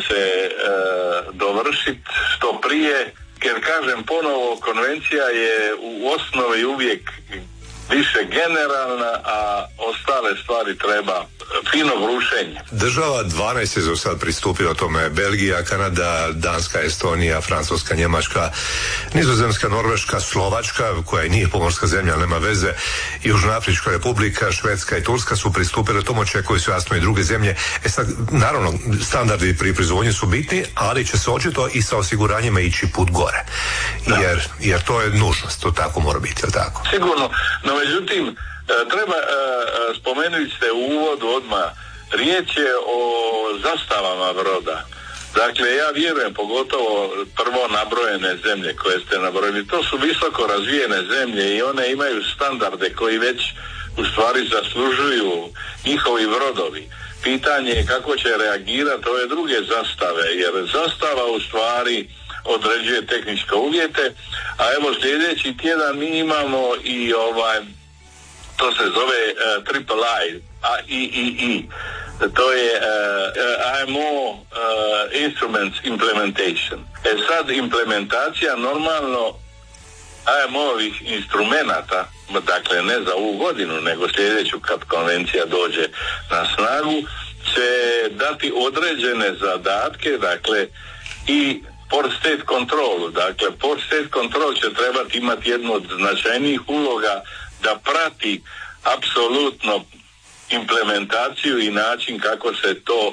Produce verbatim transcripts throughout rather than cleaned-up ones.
se e, dovršiti što prije, jer kažem ponovo, konvencija je u osnovi uvijek više generalna, a ostale stvari treba fino brušenje. Država dvanaest je za sad pristupila tome: Belgija, Kanada, Danska, Estonija, Francuska, Njemačka, Nizozemska, Norveška, Slovačka, koja i nije pomorska zemlja, ali nema veze, Južnoafrička republika, Švedska i Turska su pristupile tomu, očekuju su jasno i druge zemlje. E sad, naravno, standardi pri proizvodnji su bitni, ali će se očito i sa osiguranjima ići put gore. Jer, jer to je nužnost, to tako mora biti, jel tako? Sigurno, no međutim, treba spomenuti ste u uvodu odmah, riječ je o zastavama broda. Dakle, ja vjerujem, pogotovo prvo nabrojene zemlje koje ste nabrojili, to su visoko razvijene zemlje i one imaju standarde koji već u stvari zaslužuju njihovi brodovi. Pitanje je kako će reagirati ove druge zastave, jer zastava u stvari određuje tehničke uvjete, a evo sljedeći tjedan mi imamo i ovaj, to se zove uh, Triple I, a I I I, to je uh, I M O uh, Instruments Implementation. E sad, implementacija normalno I M O-ovih instrumenata, dakle ne za ovu godinu, nego sljedeću kad konvencija dođe na snagu, će dati određene zadatke, dakle i Port State Control. Dakle, Port State Control će trebati imati jednu od značajnijih uloga da prati apsolutno implementaciju i način kako se to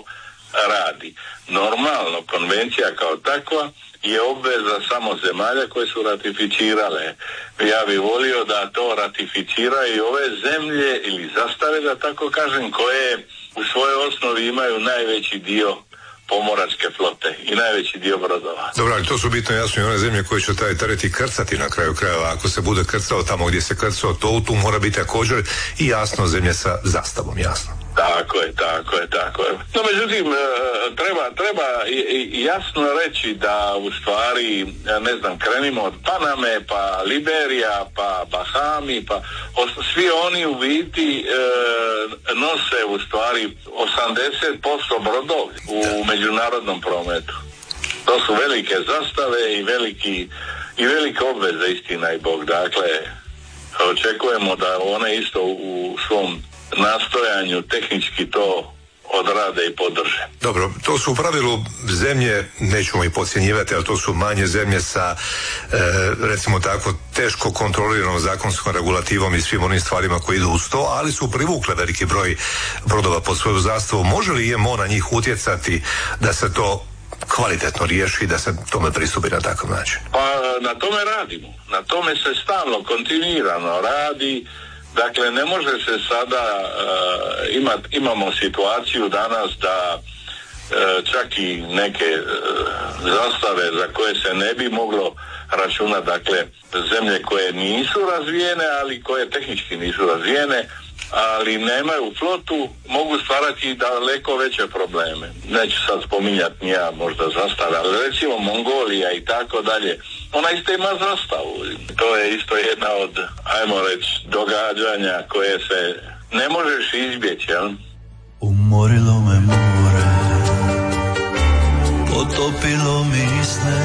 radi. Normalno, konvencija kao takva je obveza samo zemalja koje su ratificirale. Ja bih volio da to ratificiraju i ove zemlje ili zastave, da tako kažem, koje u svojoj osnovi imaju najveći dio pomoračke flote i najveći dio brodova. Dobro, ali to su bitno jasno i one zemlje koje će taj teret i krcati na kraju krajeva. Ako se bude krcao tamo gdje se krcao, to tu mora biti također i jasno zemlje sa zastavom, jasno. Tako je, tako je, tako je. No, međutim, treba, treba jasno reći da u stvari, ne znam, krenimo od Paname, pa Liberija, pa Bahami, pa svi oni u biti e, nose u stvari osamdeset posto brodova u međunarodnom prometu. To su velike zastave i veliki i velike obveze, istina i Bog. Dakle, očekujemo da one isto u svom nastojanju tehnički to odrade i podrže. Dobro, to su u pravilu zemlje, nećemo ih podcjenjivati, ali to su manje zemlje sa, e, recimo tako, teško kontroliranom zakonskom regulativom i svim onim stvarima koji idu uz to, ali su privukle veliki broj brodova pod svoju zastavu. Može li I M O na njih utjecati da se to kvalitetno riješi i da se tome pristupi na takav način? Pa na tome radimo. Na tome se stalno, kontinuirano radi. Dakle, ne može se sada uh, imat, imamo situaciju danas da uh, čak i neke uh, zastave za koje se ne bi moglo računati, dakle, zemlje koje nisu razvijene, ali koje tehnički nisu razvijene, ali nemaju flotu, mogu stvarati daleko veće probleme. Neću sad spominjati nija možda zastave, ali recimo Mongolija i tako dalje, ona isto ima zastavu. To je isto jedna od, ajmo reći, događanja koje se ne možeš izbjeći, jel? Umorilo me more, potopilo mi sne,